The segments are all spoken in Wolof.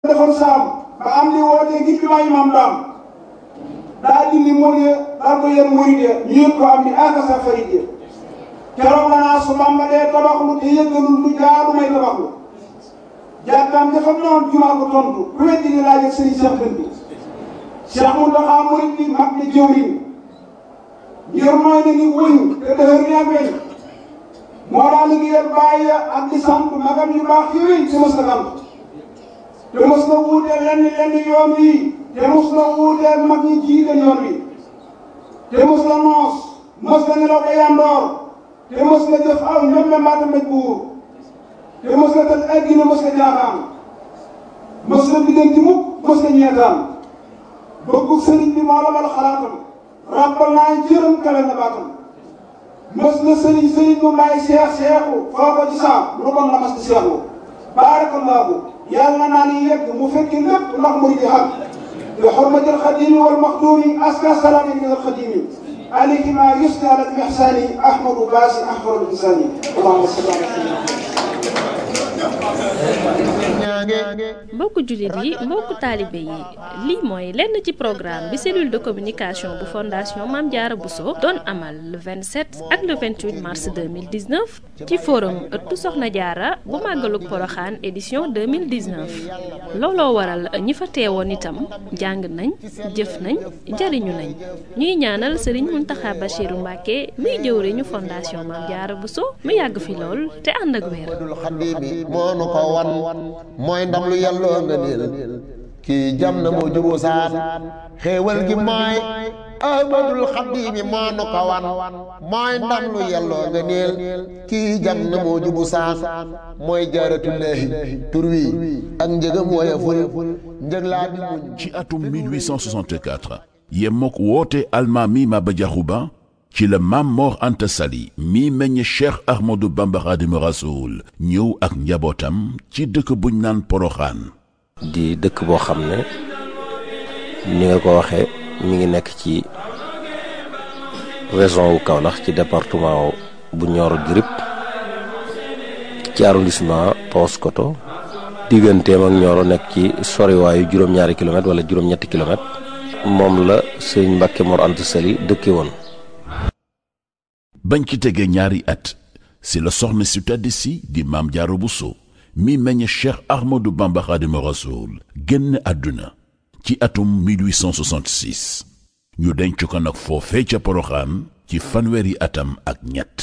defoon saam ba am li woote ngir bi may maam daam daa dindi mool ya daal ko yen murid ya ñu yëg ko am ni akasa farid ya keroog la naa su Bamba dee tabaxlu te yëggalul lu jaadu may tabaxlu jàkkaam dafa noon jumaa ko tontu ku weddi ni laaj ak sëriñ Cheikh Dënd Cheikh Mountakha murid bi mag ni jëwriñ ngir mooy na ni wëñ te dëhër ni ak weñ moo daa liggéeyal bàyyi ak di sant magam yu baax yooyu te mës na sant te mës na wuuteel lenn yoon wi te mës na wuuteel mag ñi jiite yoon wi te mës na noos mës na nelaw ba yandoor te mës na jëf aw ñoom mbaata mbéj buur te mës na tëj addina mës na jaaxaan mës na diggante mukk mës na ñeetaan bëggu sëriñ bi moo la mal xalaatam ràbbal naa jërëm kawe na baatam mës na sëriñ mu may seexu foo ko ci saam lu bon la mas di seexu baarakallaahu yàlla naa ni yegg mu fekki lépp ndax murid yi xam bi xurmatil xadimi wal maxdumi aska salaami min al xadimi alayhi ma yusni ala al ihsani ahmadu baasi ahmadu insani allahumma salli ala mbokku jullit yi mbokku taalibe yi lii mooy lenn ci programme bi cellule de communication bu fondation Mame Diarra Bousso doon amal le 27 ak le 28 mars 2019 ci forum ëttu Soxna Diarra bu màggalug Poroxaan édition 2019 looloo waral ñi fa teewoon itam jàng nañ jëf nañ jariñu nañ ñuy ñaanal Serigne Mountakha Bachirou Mbacké muy jëwriñu fondation Mame Diarra Bousso mu yàgg fi lool te ànd ak wér. mooy ndam lu yàlloo nga niil kii jam na moo juboo saan xéewal gi mooy ahmadul xadimi moo nu ko wan mooy ndam lu yàlloo nga niil kii jam na moo jubu saan mooy jaaratullaahi tur wi ak njëgam woyeful njëg laa di muñ. ci atum 1864 yemook woote almaami Maba Diakhou Ba ci la Maam Mor Anta Sali mi meññ Cheikh Ahmadou Bamba Khadimu Rasoul ñëw ak njabootam ci dëkk buñ naan Poroxaan di dëkk boo xam ne ni nga ko waxee mi ngi nekk ci région wu Kaolack ci département bu Nioro du Rip ci arrondissement Paoskoto digganteem ak Nioro nekk ci soriwaayu juróom-ñaari kilomètre wala juróom-ñetti kilomètre moom la sëñ Mbàkke Mor Anta Sali dëkke woon. bañ ci tegee ñaari at si la soxna si tedd si di Mame Diarra Bousso mi meññ Cheikh Ahmadou Bamba Khadimu Rasoul génn àdduna ci atum 1866 ñu denc ko nag foofee ca Poroxaan ci fanweeri atam ak ñett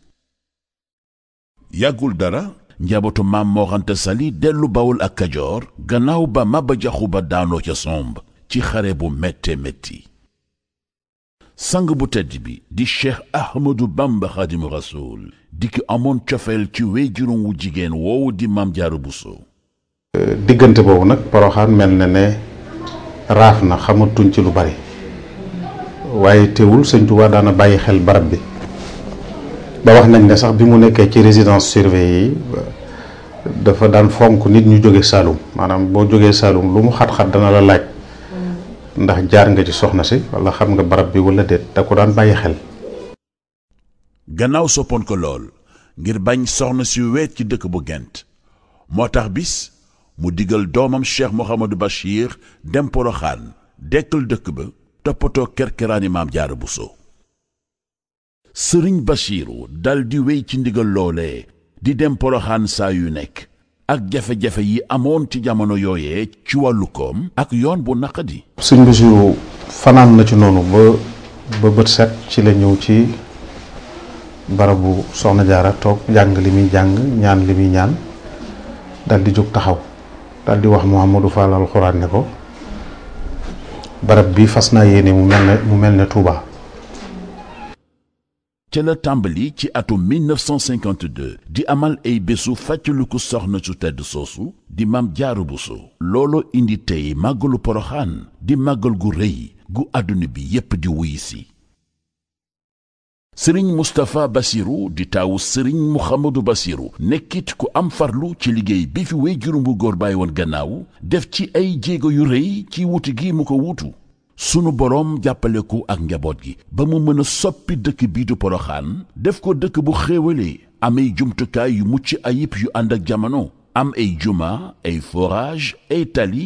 yàggul dara njabootu Maam Mor Anta Sali dellu Bawol ak Kajoor gannaaw ba Maba Diakhou Ba daanoo ca somb ci xare bu métte métti sang bu tedd bi di Cheikh Ahmadou Bamba Khadimu Rasoul di ki amoon cofeel ci wéyjuróom wu jigéen woowu di Mame Diarra Bousso. diggante boobu nag Poroxaan mel na ne raaf na xamatuñ ci lu bari waaye teewul Sëñ Tuubaa daana bàyyi xel barab bi ba wax nañ ne sax bi mu nekkee ci résidence surveillée yi dafa daan fonk nit ñu jóge Saalum maanaam boo jógee Saalum lu mu xat-xat dana la laaj ndax jaar nga ci soxna si wala xam nga barab bi wala déet da ko daan bàyyi xel. gannaaw soppoon ko lool ngir bañ soxna si weet ci dëkk bu Gent moo tax bis mu digal doomam Cheikh Mouhamadou Bachir dem Poroxaan dekkal dëkk ba toppatoo kerkeraani Mame Diarra Bousso. Sëriñ Bachiru dal di wéy ci ndigal loolee di dem Poroxaan saa yu nekk ak jafe-jafe yi amoon ci jamono yooyee ci wàllu koom ak yoon bu naqadi. Sëñ Bachiru fanaan na ci noonu ba bët set ci la ñëw ci barabu Soxna Jaara toog jàng li muy jàng ñaan li muy ñaan dal di jóg taxaw dal di wax Mouhamadou Fall alxuraan ne ko barab bi fas naa yéene mu mel ne Touba. ca la tàmbali ci atum 1952 di amal ay bésu fàttaliku soxna su tedd soosu di Mame Diarra Bousso looloo indi tey màggalu Poroxaan di màggal gu rëy gu àdduna bi yépp di wuy si. sëriñ Moustapha Bassirou di taawu sëriñ Mouhamadou Bassirou nekkit ku am farlu ci liggéey bi fi wéyjuram bu góor bàyyi woon gannaaw def ci ay jéego yu rëy ci wuti gi mu ko wuutu sunu boroom jàppale ko ak njaboot gi ba mu mën a soppi dëkk bii du Poroxaan def ko dëkk bu xéewalee amay jumtukaay yu mucc ayib yu ànd ak jamono am ay juma ay forage ay tali